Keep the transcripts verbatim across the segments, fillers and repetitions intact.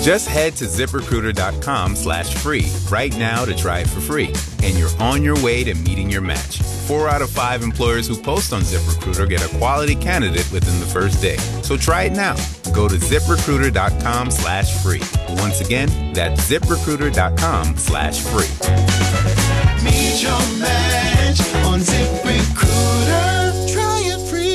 Just head to ZipRecruiter.com slash free right now to try it for free. And you're on your way to meeting your match. Four out of five employers who post on ZipRecruiter get a quality candidate within the first day. So try it now. Go to ZipRecruiter.com slash free. Once again, that's ZipRecruiter.com slash free. Meet your match on ZipRecruiter. Try it free.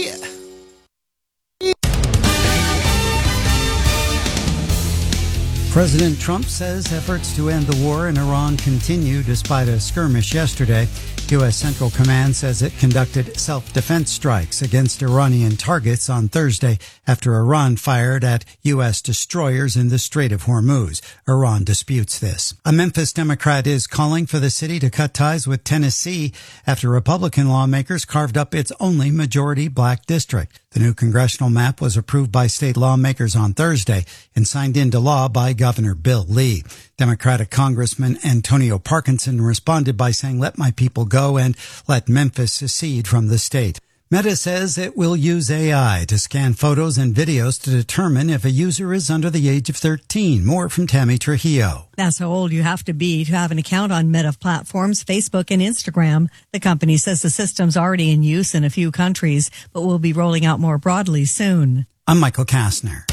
President Trump says efforts to end the war in Iran continue despite a skirmish yesterday. U S. Central Command says it conducted self-defense strikes against Iranian targets on Thursday after Iran fired at U S destroyers in the Strait of Hormuz. Iran disputes this. A Memphis Democrat is calling for the city to cut ties with Tennessee after Republican lawmakers carved up its only majority black district. The new congressional map was approved by state lawmakers on Thursday and signed into law by Governor Bill Lee. Democratic Congressman Antonio Parkinson responded by saying, "Let my people go and let Memphis secede from the state." Meta says it will use A I to scan photos and videos to determine if a user is under the age of thirteen. More from Tammy Trujillo. That's how old you have to be to have an account on Meta platforms, Facebook and Instagram. The company says the system's already in use in a few countries, but will be rolling out more broadly soon. I'm Michael Kastner.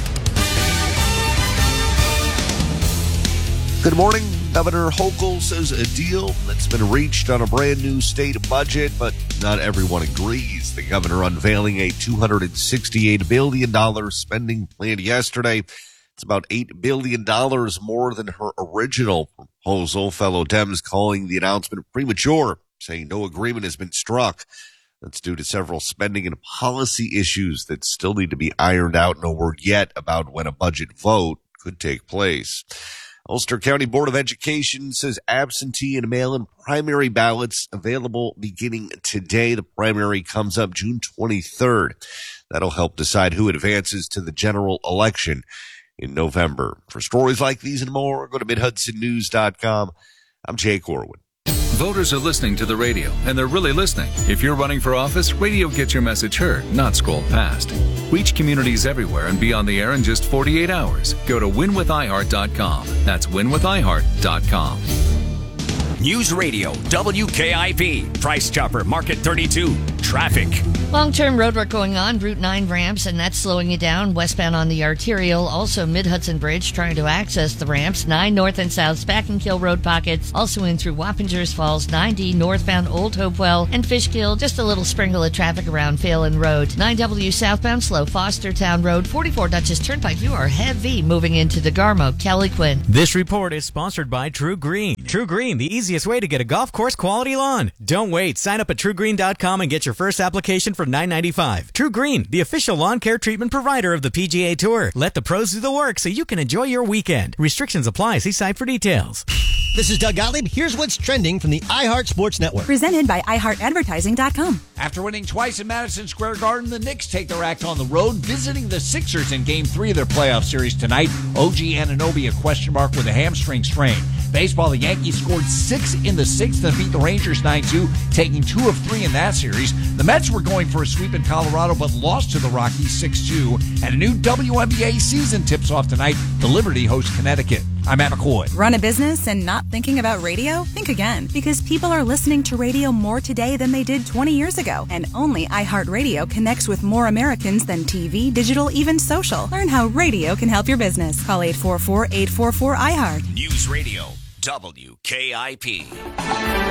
Good morning. Governor Hochul says a deal that's been reached on a brand new state budget, but not everyone agrees. The governor unveiling a two hundred sixty-eight billion dollars spending plan yesterday. It's about eight billion dollars more than her original proposal. Fellow Dems calling the announcement premature, saying no agreement has been struck. That's due to several spending and policy issues that still need to be ironed out. No word yet about when a budget vote could take place. Ulster County Board of Education says absentee and mail-in primary ballots available beginning today. The primary comes up June twenty-third. That'll help decide who advances to the general election in November. For stories like these and more, go to mid hudson news dot com. I'm Jake Orwin. Voters are listening to the radio, and they're really listening. If you're running for office, radio gets your message heard, not scrolled past. Reach communities everywhere and be on the air in just forty-eight hours. Go to win with i heart dot com. That's win with i heart dot com. News Radio, W K I P, Price Chopper, Market thirty-two, traffic. Long-term roadwork going on, Route nine ramps, and that's slowing you down. Westbound on the Arterial, also Mid-Hudson Bridge, trying to access the ramps. nine north and south, Spackenkill Road pockets, also in through Wappingers Falls. ninety northbound, Old Hopewell and Fishkill. Just a little sprinkle of traffic around Phelan Road. nine W southbound, slow, Fostertown Road. forty-four Dutchess Turnpike, you are heavy moving into DeGarmo. Kelly Quinn. This report is sponsored by True Green. True Green, the easiest way to get a golf course quality lawn. Don't wait. Sign up at true green dot com and get your first application for nine ninety-five. True Green, the official lawn care treatment provider of the P G A Tour. Let the pros do the work so you can enjoy your weekend. Restrictions apply. See site for details. This is Doug Gottlieb. Here's what's trending from the iHeart Sports Network. Presented by i heart advertising dot com. After winning twice in Madison Square Garden, the Knicks take their act on the road, visiting the Sixers in Game three of their playoff series tonight. O G Anunoby, a question mark with a hamstring strain. Baseball, the Yankees scored six in the sixth and beat the Rangers nine two, taking two of three in that series. The Mets were going for a sweep in Colorado, but lost to the Rockies six two. And a new W N B A season tips off tonight. The Liberty hosts Connecticut. I'm Matt McCoy. Run a business and not thinking about radio? Think again, because people are listening to radio more today than they did twenty years ago. And only iHeartRadio connects with more Americans than T V, digital, even social. Learn how radio can help your business. Call eight four four, eight four four, I heart. News Radio, W K I P.